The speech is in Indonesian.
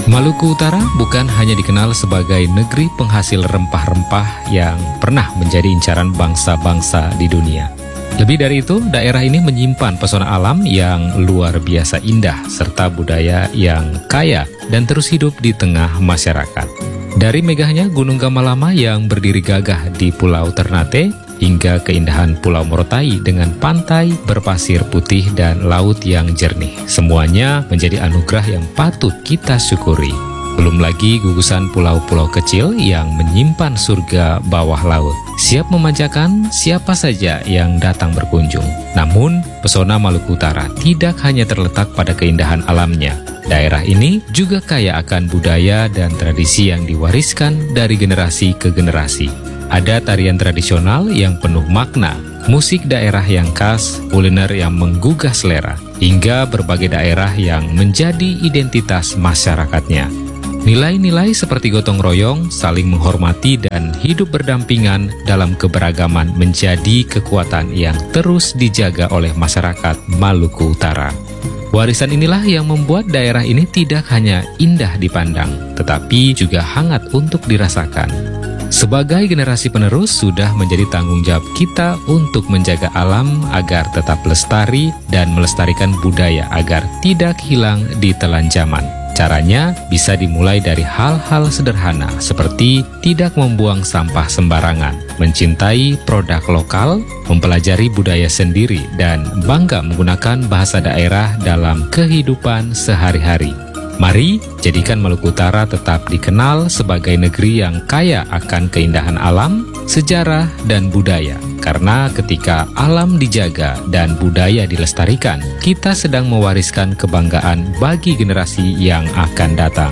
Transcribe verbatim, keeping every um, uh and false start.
Maluku Utara bukan hanya dikenal sebagai negeri penghasil rempah-rempah yang pernah menjadi incaran bangsa-bangsa di dunia. Lebih dari itu, daerah ini menyimpan pesona alam yang luar biasa indah serta budaya yang kaya dan terus hidup di tengah masyarakat. Dari megahnya Gunung Gamalama yang berdiri gagah di Pulau Ternate hingga keindahan Pulau Morotai dengan pantai berpasir putih dan laut yang jernih. Semuanya menjadi anugerah yang patut kita syukuri. Belum lagi gugusan pulau-pulau kecil yang menyimpan surga bawah laut, siap memanjakan siapa saja yang datang berkunjung. Namun, pesona Maluku Utara tidak hanya terletak pada keindahan alamnya. Daerah ini juga kaya akan budaya dan tradisi yang diwariskan dari generasi ke generasi. Ada tarian tradisional yang penuh makna, musik daerah yang khas, kuliner yang menggugah selera, hingga berbagai daerah yang menjadi identitas masyarakatnya. Nilai-nilai seperti gotong royong, saling menghormati, dan hidup berdampingan dalam keberagaman menjadi kekuatan yang terus dijaga oleh masyarakat Maluku Utara. Warisan inilah yang membuat daerah ini tidak hanya indah dipandang, tetapi juga hangat untuk dirasakan. Sebagai generasi penerus, sudah menjadi tanggung jawab kita untuk menjaga alam agar tetap lestari dan melestarikan budaya agar tidak hilang di telan zaman. Caranya bisa dimulai dari hal-hal sederhana seperti tidak membuang sampah sembarangan, mencintai produk lokal, mempelajari budaya sendiri, dan bangga menggunakan bahasa daerah dalam kehidupan sehari-hari. Mari jadikan Maluku Utara tetap dikenal sebagai negeri yang kaya akan keindahan alam, sejarah, dan budaya. Karena ketika alam dijaga dan budaya dilestarikan, kita sedang mewariskan kebanggaan bagi generasi yang akan datang.